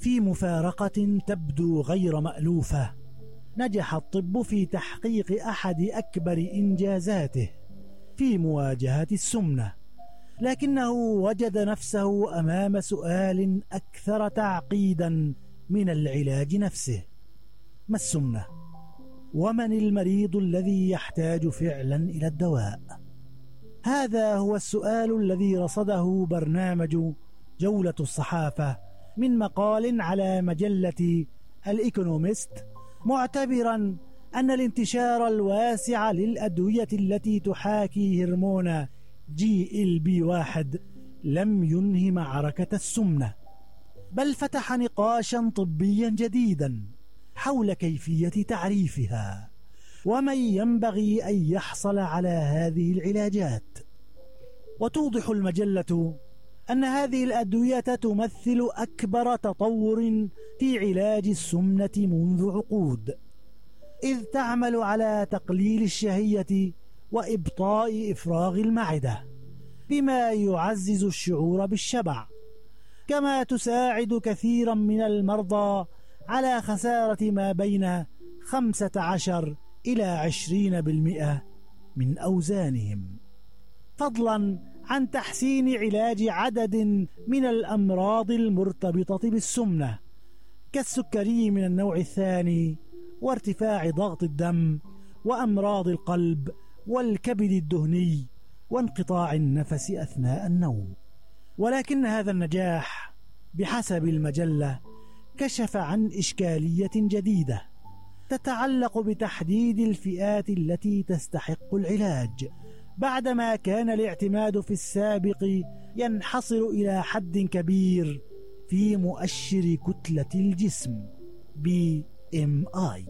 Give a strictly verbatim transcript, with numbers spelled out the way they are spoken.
في مفارقة تبدو غير مألوفة، نجح الطب في تحقيق أحد أكبر إنجازاته في مواجهة السمنة، لكنه وجد نفسه أمام سؤال أكثر تعقيدا من العلاج نفسه: ما السمنة؟ ومن المريض الذي يحتاج فعلا إلى الدواء؟ هذا هو السؤال الذي رصده برنامج جولة الصحافة من مقال على مجلة الإيكونومست، معتبرا أن الانتشار الواسع للأدوية التي تحاكي هرمون جي إل بي واحد لم ينهي معركة السمنة، بل فتح نقاشا طبيا جديدا حول كيفية تعريفها ومن ينبغي أن يحصل على هذه العلاجات. وتوضح المجلة أن هذه الأدوية تمثل أكبر تطور في علاج السمنة منذ عقود، إذ تعمل على تقليل الشهية وإبطاء إفراغ المعدة بما يعزز الشعور بالشبع، كما تساعد كثيرا من المرضى على خسارة ما بين خمسة عشر إلى عشرين بالمئة من أوزانهم، فضلا عن تحسين علاج عدد من الأمراض المرتبطة بالسمنة كالسكري من النوع الثاني وارتفاع ضغط الدم وأمراض القلب والكبد الدهني وانقطاع النفس أثناء النوم. ولكن هذا النجاح بحسب المجلة كشف عن إشكالية جديدة تتعلق بتحديد الفئات التي تستحق العلاج، بعدما كان الاعتماد في السابق ينحصر إلى حد كبير في مؤشر كتلة الجسم بي إم آي.